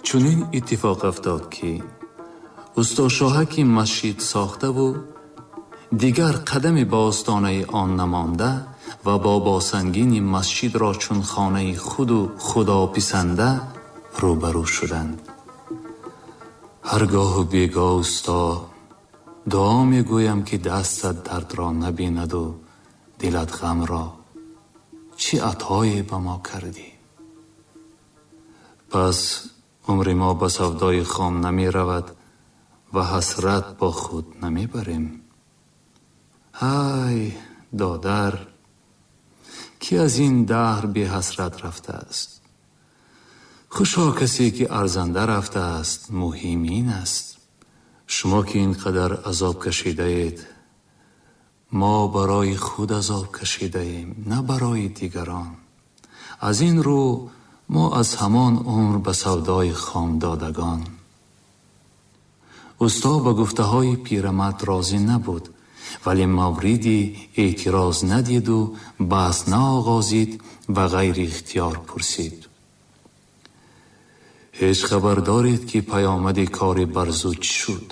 چنین اتفاق افتاد که استا شاهک مسجد ساخته و دیگر قدم به آستانه آن نمانده و با باسنگین مسجد را چون خانه خود و خدا پسنده روبرو شدند. هرگاه و بیگاه استا دعا می گویم که دستت درد را نبیند و دلت غم را. چه عطایی به ما کردی؟ پس عمر ما به سودای خام نمی رود و حسرت با خود نمی بریم. های دادر، کی از این دهر بی حسرت رفته است؟ خوشا کسی که ارزنده رفته است. مهم این است شما که اینقدر عذاب کشیده اید، ما برای خود عذاب کشیده ایم، نه برای دیگران. از این رو ما از همان عمر به سودای خام دادگان. استا به گفته های پیرمرد راضی نبود، ولی موردی اعتراض ندید و بحث ناآغازید و غیر اختیار پرسید: هیچ خبر دارید که پیامد کار برزو چی شد؟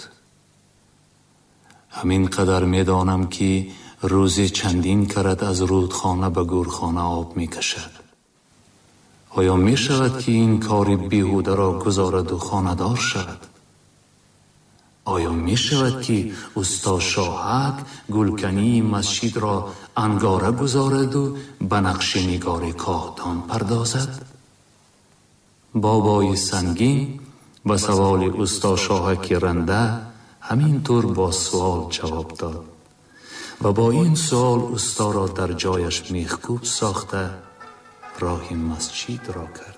همین قدر می دانم که روزی چندین کرد از رودخانه به گورخانه آب می کشد. آیا می شود که این کار بیهوده را گذارد و خانه‌دار شود؟ آیا می شود که استا شاهک گلکنی مسجد را انگاره گذارد و به نقش نگار کاهدان پردازد؟ بابای سنگین به سوال استا شاهک رنده همینطور با سوال جواب داد و با این سوال استا را در جایش میخکوب ساخته راه مسجد را کرد.